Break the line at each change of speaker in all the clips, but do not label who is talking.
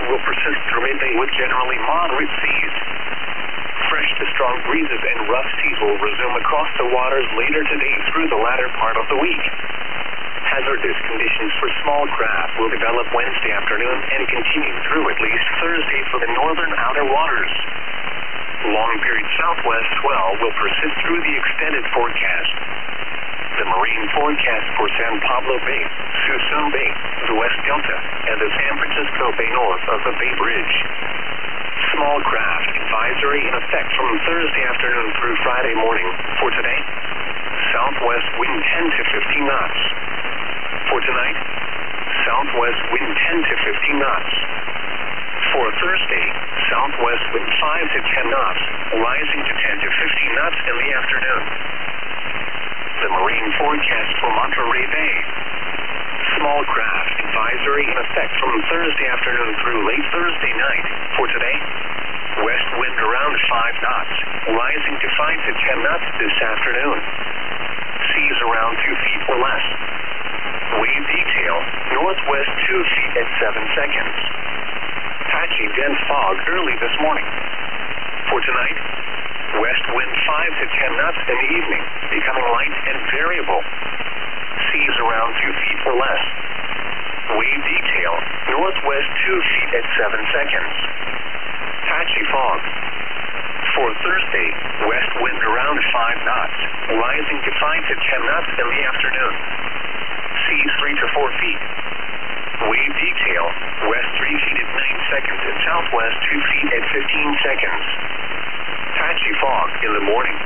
will persist through midday with generally moderate seas. Fresh to strong breezes and rough seas will resume across the waters later today through the latter part of the week. Hazardous conditions for small craft will develop Wednesday afternoon and continue through at least Thursday for the northern outer waters. Long-period southwest swell will persist through the extended forecast. The marine forecast for San Pablo Bay, Suisun Bay, the West Delta, and the San Francisco Bay north of the Bay Bridge. Small craft advisory in effect from Thursday afternoon through Friday morning. For today, southwest wind 10 to 15 knots. For tonight, southwest wind 10 to 15 knots. For Thursday, southwest wind 5 to 10 knots, rising to 10 to 15 knots in the afternoon. The marine forecast for Monterey Bay. Small craft advisory in effect from Thursday afternoon through late Thursday night. For today, west wind around 5 knots, rising to 5 to 10 knots this afternoon. Seas around 2 feet or less. Wave detail, northwest 2 feet at 7 seconds. Patchy dense fog early this morning. For tonight, west wind 5 to 10 knots in the evening, becoming light and variable. Seas around 2 feet or less. Wave detail, northwest 2 feet at 7 seconds. Patchy fog. For Thursday, west wind around 5 knots, rising to 5 to 10 knots in the afternoon. Seas 3 to 4 feet. Wave detail, west 3 feet at 9 seconds and southwest 2 feet at 15 seconds. Patchy fog in the morning.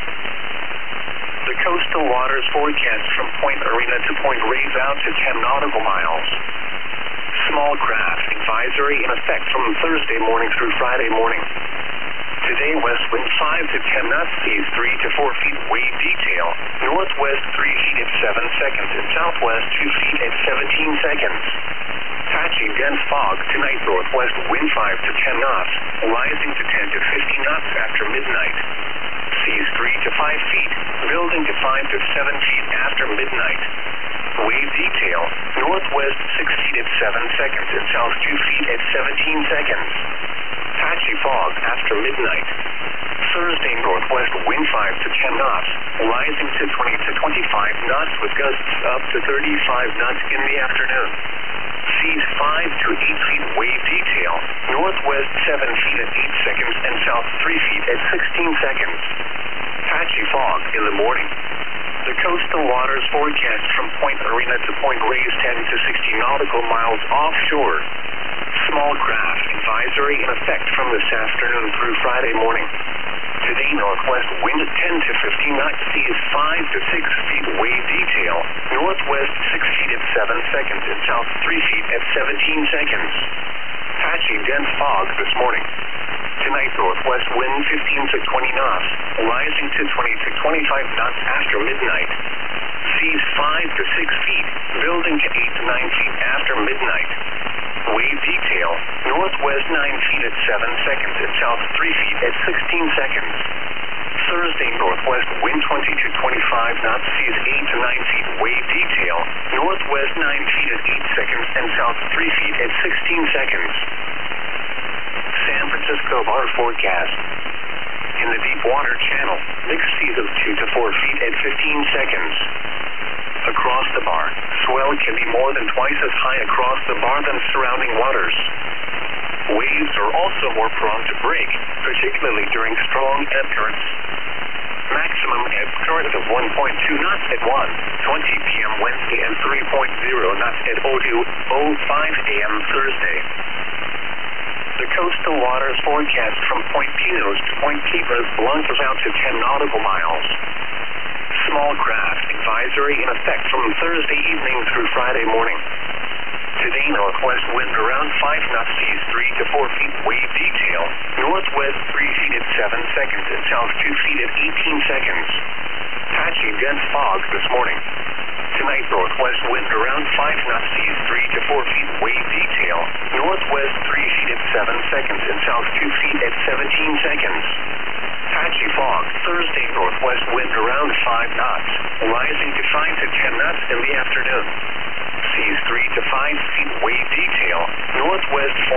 The coastal waters forecast from Point Arena to Point Reyes out to 10 nautical miles. Small craft advisory in effect from Thursday morning through Friday morning. Today, west wind 5 to 10 knots, seas 3 to 4 feet, wave detail. Northwest 3 feet at 7 seconds and southwest 2 feet at 17 seconds. Patchy dense fog tonight, northwest wind 5 to 10 knots, rising to 10 to 15 knots after midnight. Seas 3 to 5 feet, building to 5 to 7 feet after midnight. Wave detail, northwest 6 feet at 7 seconds and south 2 feet at 17 seconds. Patchy fog after midnight. Thursday, northwest wind 5 to 10 knots, rising to 20 to 25 knots with gusts up to 35 knots in the afternoon. Seas 5 to 8 feet, wave detail, northwest 7 feet at 8 seconds and south 3 feet at 16 seconds. Patchy fog in the morning. The coastal waters forecast from Point Arena to Point Reyes 10 to 60 nautical miles offshore. Small craft advisory in effect from this afternoon through Friday morning. Today, northwest wind 10 to 15 knots, seas 5 to 6 feet, wave detail, northwest 6 feet at 7 seconds and south 3 feet at 17 seconds. Patchy dense fog this morning. Tonight, northwest wind 15 to 20 knots, rising to 20 to 25 knots after midnight. Seas 5 to 6 feet, building to 8 to 9 feet after midnight. Wave detail, northwest 9 feet at 7 seconds and south 3 feet at 16 seconds. Thursday, northwest wind 20 to 25 knots, seas 8 to 9 feet, wave detail, northwest 9 feet at 8 seconds and south 3 feet at 16 seconds. San Francisco bar forecast. In the deep water channel, mixed seas of 2 to 4 feet at 15 seconds. Across the bar, swell can be more than twice as high across the bar than surrounding waters. Waves are also more prone to break, particularly during strong ebb currents. Maximum ebb current of 1.2 knots at 1:20 p.m. Wednesday and 3.0 knots at 02:05 a.m. Thursday. The coastal waters forecast from Point Pinos to Point Cabras Blancas out to 10 nautical miles. Small craft advisory in effect from Thursday evening through Friday morning. Today, northwest wind around 5 knots, seas 3 to 4 feet, wave detail, northwest 3 feet at 7 seconds and south 2 feet at 18 seconds. Patchy dense fog this morning. Tonight, northwest wind around 5 knots, seas 3 to 4 feet, wave detail, northwest 3 feet at 7 seconds and south 2 feet at 17 seconds. Patchy fog, Thursday, northwest wind around 5 knots, rising to 5 to 10 knots in the afternoon. Seas 3 to 5 feet, wave detail, northwest